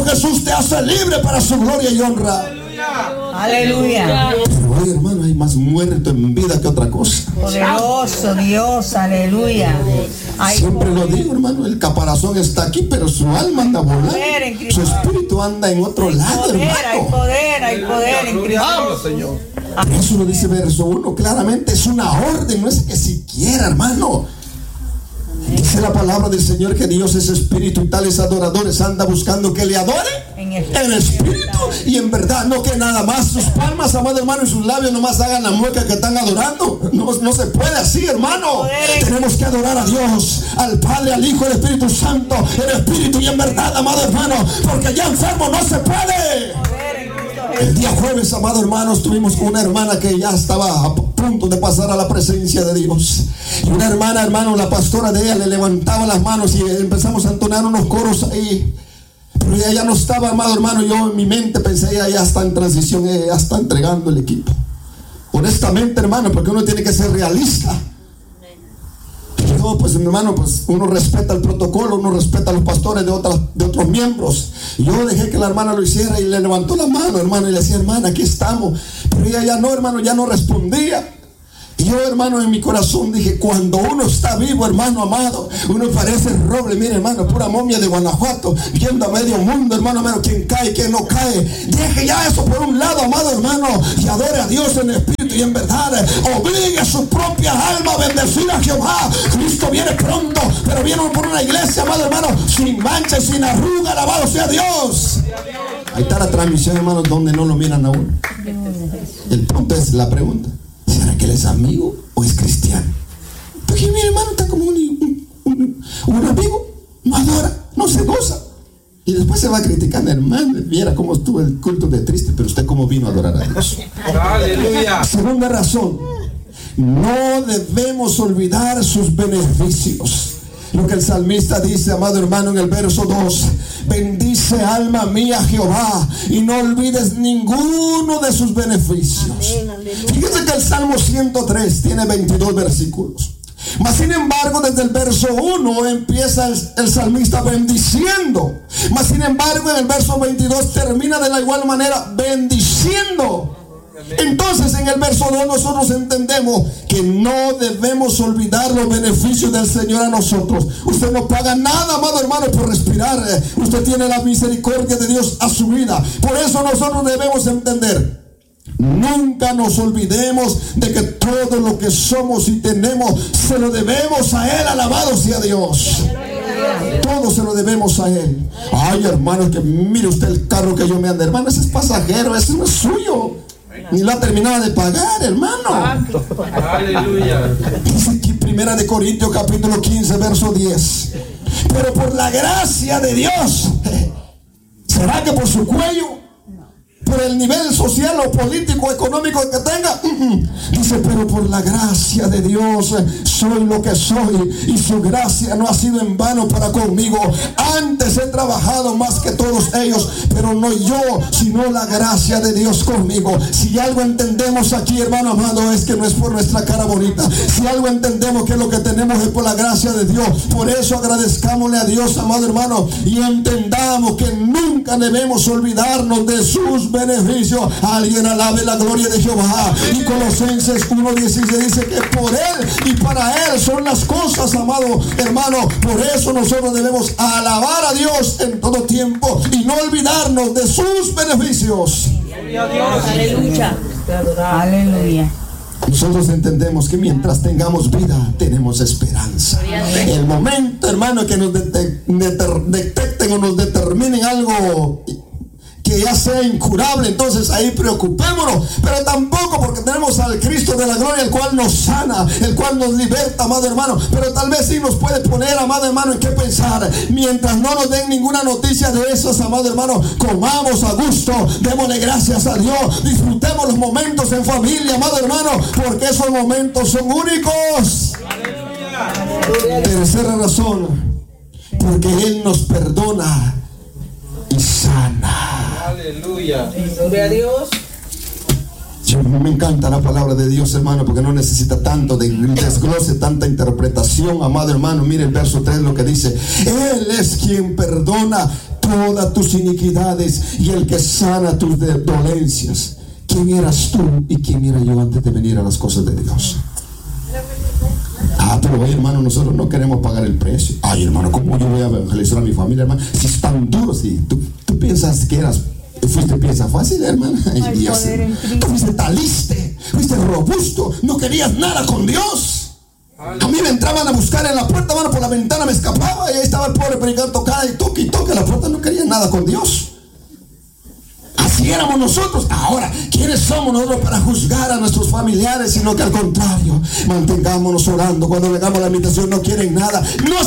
Jesús te hace libre para su gloria y honra. Aleluya. Pero hoy, hermano, hay más muerto en vida que otra cosa. Poderoso Dios, aleluya. Siempre lo digo, hermano, el caparazón está aquí, pero su alma anda volando. Su espíritu anda en otro lado, hermano. Hay poder en Cristo. Señor. Eso lo dice verso 1, claramente es una orden, no es que siquiera, hermano. Dice la palabra del Señor que Dios es espíritu y tales adoradores anda buscando que le adore en espíritu y en verdad, no que nada más sus palmas, amado hermano, y sus labios nomás hagan la mueca que están adorando. No se puede así, hermano. Tenemos que adorar a Dios, al Padre, al Hijo, al Espíritu Santo, en espíritu y en verdad, amado hermano, porque ya enfermo no se puede. El día jueves, amado hermano, estuvimos con una hermana que ya estaba a punto de pasar a la presencia de Dios. Y una hermana, hermano, la pastora de ella le levantaba las manos y empezamos a entonar unos coros ahí. Pero ella ya no estaba, amado hermano. Yo en mi mente pensé, ella ya está en transición, ella ya está entregando el equipo. Honestamente, hermano, porque uno tiene que ser realista. No, pues mi hermano, pues uno respeta el protocolo, uno respeta a los pastores de otros miembros. Y yo dejé que la hermana lo hiciera y le levantó la mano, hermano, y le decía, hermana, aquí estamos. Pero ella ya no, hermano, ya no respondía. Y yo, hermano, en mi corazón dije, cuando uno está vivo, hermano amado, uno parece roble. Mire, hermano, pura momia de Guanajuato, viendo a medio mundo, hermano, menos quién cae, quién no cae. Deje ya eso por un lado, amado hermano, y adore a Dios en espíritu y en verdad. Obligue a su propia alma a bendecir a Jehová. Cristo viene pronto, pero viene por una iglesia, amado hermano, sin mancha y sin arruga. Alabado sea Dios. Ahí está la transmisión, hermano, donde no lo miran a uno. El punto es la pregunta: ¿será que él es amigo o es cristiano? Porque mi hermano está como un amigo, no adora, no se goza. Y después se va criticando, hermano, viera cómo estuvo el culto de triste, pero usted cómo vino a adorar a Dios. Aleluya. Segunda razón, no debemos olvidar sus beneficios. Lo que el salmista dice, amado hermano, en el verso 2: bendice alma mía Jehová y no olvides ninguno de sus beneficios. Fíjense que el Salmo 103 tiene 22 versículos. Mas sin embargo, desde el verso 1 empieza el salmista bendiciendo. Mas sin embargo, en el verso 22 termina de la igual manera bendiciendo. Entonces en el verso 2 nosotros entendemos que no debemos olvidar los beneficios del Señor a nosotros. Usted no paga nada, amado hermano, por respirar. Usted tiene la misericordia de Dios a su vida. Por eso nosotros debemos entender: nunca nos olvidemos de que todo lo que somos y tenemos se lo debemos a Él. Alabado sea Dios. Todo se lo debemos a Él. Ay, hermano, que mire usted el carro que yo me ando, hermano, ese es pasajero, ese no es suyo. Ni lo ha terminado de pagar, hermano. Aleluya. Dice aquí 1 Corintios capítulo 15 verso 10: pero por la gracia de Dios, ¿será que por su cuello? ¿Por el nivel social o político, económico que tenga? Dice, pero por la gracia de Dios soy lo que soy, y su gracia no ha sido en vano para conmigo. Antes he trabajado más que todos ellos, pero no yo, sino la gracia de Dios conmigo. Si algo entendemos aquí, hermano amado, es que no es por nuestra cara bonita. Si algo entendemos que lo que tenemos es por la gracia de Dios. Por eso agradezcámosle a Dios, amado hermano, y entendamos que nunca debemos olvidarnos de sus beneficios. Alguien alabe la gloria de Jehová. Y Colosenses 1:16 dice que por Él y para Él son las cosas, amado hermano. Por eso nosotros debemos alabar a Dios en todo tiempo y no olvidarnos de sus beneficios. Aleluya. Aleluya. Nosotros entendemos que mientras tengamos vida, tenemos esperanza. El momento, hermano, que nos detecten o nos determinen algo que ya sea incurable, entonces ahí preocupémonos, pero tampoco, porque tenemos al Cristo de la gloria, el cual nos sana, el cual nos liberta, amado hermano. Pero tal vez sí nos puede poner, amado hermano, en qué pensar. Mientras no nos den ninguna noticia de esas, amado hermano, comamos a gusto, démosle gracias a Dios, disfrutemos los momentos en familia, amado hermano, porque esos momentos son únicos. Tercera razón, porque Él nos perdona y sana. Aleluya. Gloria a Dios. Me encanta la palabra de Dios, hermano, porque no necesita tanto de desglose, tanta interpretación, amado hermano. Mire el verso 3 lo que dice: Él es quien perdona tu todas tus iniquidades y el que sana tus dolencias. ¿Quién eras tú y quién era yo antes de venir a las cosas de Dios? Pero oye, hermano, nosotros no queremos pagar el precio. Ay, hermano, ¿cómo yo voy a evangelizar a mi familia, hermano? Si es tan duro, si tú piensas que fuiste pieza fácil, hermano. Ay, Dios, tú fuiste taliste, fuiste robusto, no querías nada con Dios. A mí me entraban a buscar en la puerta, hermano, por la ventana me escapaba y ahí estaba el pobre predicador tocada y toque la puerta, no quería nada con Dios. Así éramos nosotros. Ahora, ¿quiénes somos nosotros para juzgar a nuestros familiares? Sino que al contrario, mantengámonos orando. Cuando llegamos a la invitación no quieren nada. No